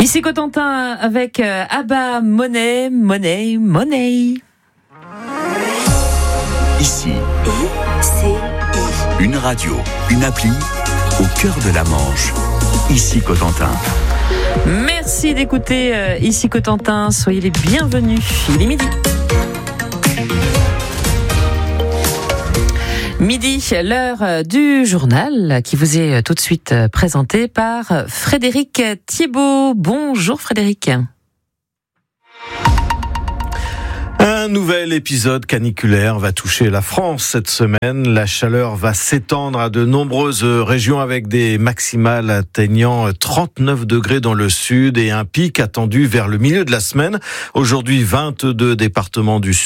Ici Cotentin avec Abba, Money. Ici, une radio, une appli au cœur de la Manche. Ici Cotentin. Merci d'écouter Ici Cotentin. Soyez les bienvenus. Il est midi. Midi, l'heure du journal qui vous est tout de suite présenté par Frédéric Thiebaud. Bonjour Frédéric. Un nouvel épisode caniculaire va toucher la France cette semaine. La chaleur va s'étendre à de nombreuses régions avec des maximales atteignant 39 degrés dans le sud et un pic attendu vers le milieu de la semaine. Aujourd'hui, 22 départements du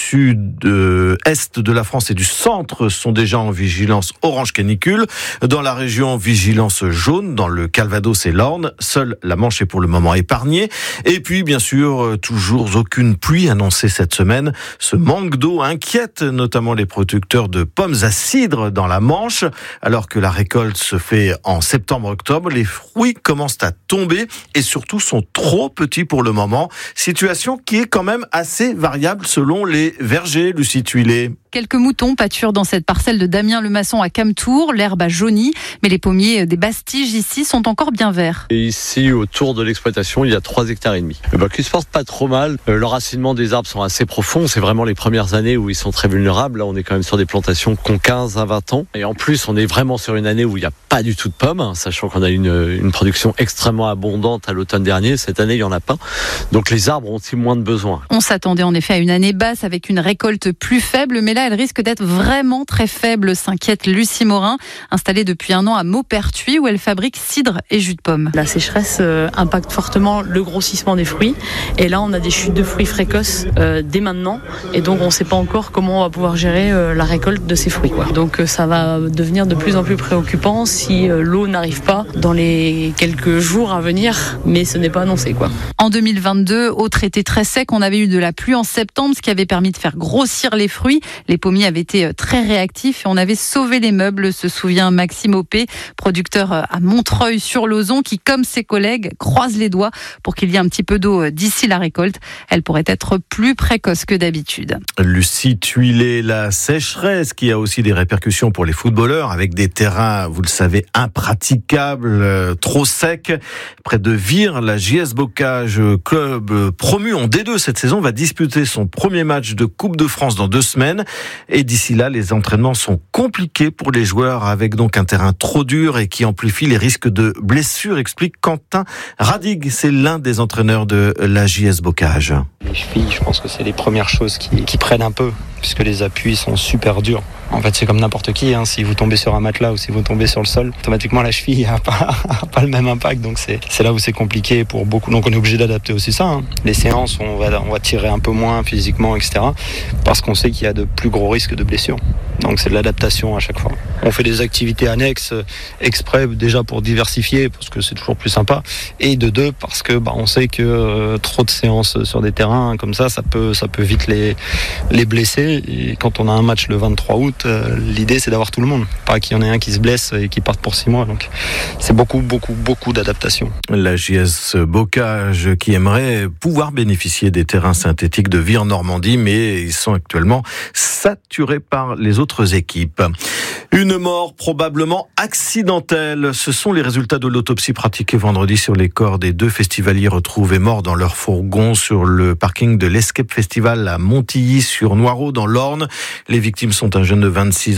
sud-est de la France et du centre sont déjà en vigilance orange canicule. Dans la région, vigilance jaune dans le Calvados et l'Orne. Seule la Manche est pour le moment épargnée. Et puis, bien sûr, toujours aucune pluie annoncée cette semaine. Ce manque d'eau inquiète notamment les producteurs de pommes à cidre dans la Manche. Alors que la récolte se fait en septembre-octobre, les fruits commencent à tomber et surtout sont trop petits pour le moment. Situation qui est quand même assez variable selon les vergers, Lucie Tuilé. Quelques moutons pâturent dans cette parcelle de Damien Lemasson à Camtour. L'herbe a jauni, mais les pommiers des Bastiges ici sont encore bien verts. Et ici, autour de l'exploitation, il y a 3 hectares et demi. Qui se portent pas trop mal. L'enracinement des arbres sont assez profonds. C'est vraiment les premières années où ils sont très vulnérables. Là, on est quand même sur des plantations qui ont 15 à 20 ans. Et en plus, on est vraiment sur une année où il n'y a pas du tout de pommes, sachant qu'on a une production extrêmement abondante à l'automne dernier. Cette année, il n'y en a pas. Donc les arbres ont aussi moins de besoins. On s'attendait en effet à une année basse avec une récolte plus faible, mais là, elle risque d'être vraiment très faible, s'inquiète Lucie Morin, installée depuis un an à Maupertuis où elle fabrique cidre et jus de pomme. La sécheresse impacte fortement le grossissement des fruits et là on a des chutes de fruits précoces dès maintenant et donc on ne sait pas encore comment on va pouvoir gérer la récolte de ces fruits. Donc ça va devenir de plus en plus préoccupant si l'eau n'arrive pas dans les quelques jours à venir, mais ce n'est pas annoncé. En 2022, autre été très sec, on avait eu de la pluie en septembre, ce qui avait permis de faire grossir les fruits. Les pommiers avaient été très réactifs et on avait sauvé les meubles, se souvient Maxime Opé, producteur à Montreuil-sur-Lauzon, qui, comme ses collègues, croise les doigts pour qu'il y ait un petit peu d'eau d'ici la récolte. Elle pourrait être plus précoce que d'habitude. Lucie Tuilé, la sécheresse qui a aussi des répercussions pour les footballeurs avec des terrains, vous le savez, impraticables, trop secs. Près de Vire, la JS Bocage, club promu en D2 cette saison, va disputer son premier match de Coupe de France dans 2 semaines. Et d'ici là, les entraînements sont compliqués pour les joueurs avec donc un terrain trop dur et qui amplifie les risques de blessures, explique Quentin Radig. C'est l'un des entraîneurs de la JS Bocage. Les chevilles, je pense que c'est les premières choses qui prennent un peu, puisque les appuis sont super durs. En fait, c'est comme n'importe qui, si vous tombez sur un matelas ou si vous tombez sur le sol, automatiquement la cheville n'a pas le même impact, donc c'est là où c'est compliqué pour beaucoup. Donc on est obligé d'adapter aussi ça. Les séances, on va tirer un peu moins physiquement, etc. parce qu'on sait qu'il y a de plus gros risques de blessures. Donc c'est de l'adaptation à chaque fois. On fait des activités annexes exprès déjà pour diversifier, parce que c'est toujours plus sympa, et de 2 parce que on sait que trop de séances sur des terrains comme ça peut vite les blesser. Et quand on a un match le 23 août, l'idée c'est d'avoir tout le monde, pas qu'il y en ait un qui se blesse et qui parte pour 6 mois. Donc c'est beaucoup d'adaptation. La JS Bocage qui aimerait pouvoir bénéficier des terrains synthétiques de Vire-Normandie, mais ils sont actuellement saturés par les autres équipes. Une mort probablement accidentelle. Ce sont les résultats de l'autopsie pratiquée vendredi sur les corps des 2 festivaliers retrouvés morts dans leur fourgon sur le parking de l'Escape Festival à Montilly-sur-Noireau dans l'Orne. Les victimes sont un jeune homme de 26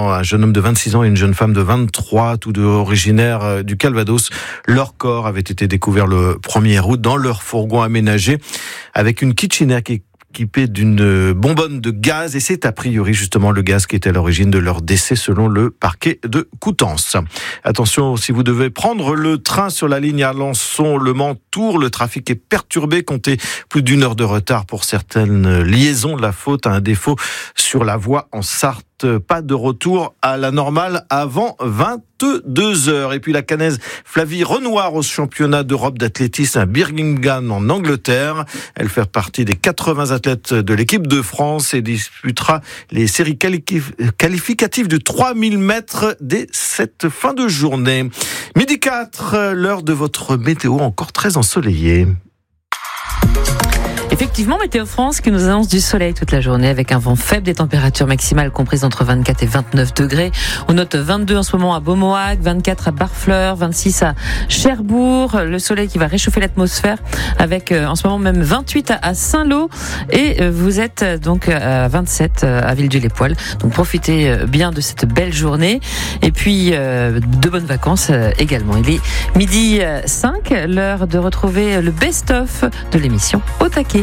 ans et une jeune femme de 23, tous 2 originaires du Calvados. Leur corps avait été découvert le 1er août dans leur fourgon aménagé avec une kitchenette équipée d'une bonbonne de gaz, et c'est a priori justement le gaz qui était à l'origine de leur décès selon le parquet de Coutances. Attention, si vous devez prendre le train sur la ligne Alençon-Le Mans-Tours, le trafic est perturbé, comptez plus d'1 heure de retard pour certaines liaisons. La faute à un défaut sur la voie en Sarthe pas de retour à la normale avant 22h. Et puis la Caennaise Flavie Renoir au championnat d'Europe d'athlétisme à Birmingham en Angleterre. Elle fait partie des 80 athlètes de l'équipe de France et disputera les séries qualificatives du 3000 mètres dès cette fin de journée. 12h04, l'heure de votre météo encore très ensoleillée. Effectivement, Météo France qui nous annonce du soleil toute la journée avec un vent faible, des températures maximales comprises entre 24 et 29 degrés. On note 22 en ce moment à Beaumohac, 24 à Barfleur, 26 à Cherbourg. Le soleil qui va réchauffer l'atmosphère avec en ce moment même 28 à Saint-Lô. Et vous êtes donc à 27 à Villejuif-les-Poêles. Donc profitez bien de cette belle journée. Et puis de bonnes vacances également. Il est 12h05, l'heure de retrouver le best-of de l'émission Au Taquet.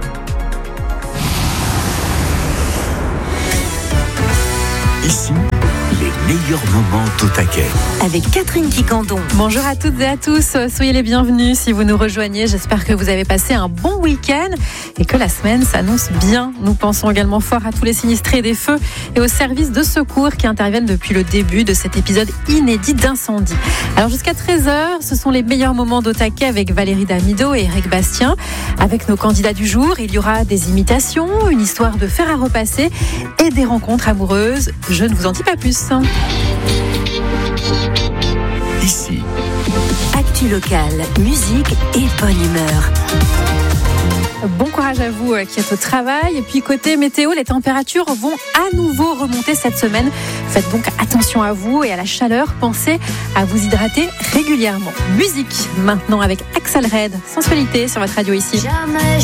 Ici, les meilleurs moments d'Au Taquet. Avec Catherine Quicandon. Bonjour à toutes et à tous, soyez les bienvenus si vous nous rejoignez. J'espère que vous avez passé un bon week-end et que la semaine s'annonce bien. Nous pensons également fort à tous les sinistrés des feux et aux services de secours qui interviennent depuis le début de cet épisode inédit d'incendie. Alors jusqu'à 13h, ce sont les meilleurs moments d'Au Taquet avec Valérie Damido et Eric Bastien. Avec nos candidats du jour, il y aura des imitations, une histoire de fer à repasser et des rencontres amoureuses. Je ne vous en dis pas plus. Ici, Actu locale, musique et bonne humeur. Bon courage à vous qui êtes au travail. Et puis côté météo, les températures vont à nouveau remonter cette semaine. Faites donc attention à vous et à la chaleur. Pensez à vous hydrater régulièrement. Musique maintenant avec Axel Red, Sensualité sur votre radio ici.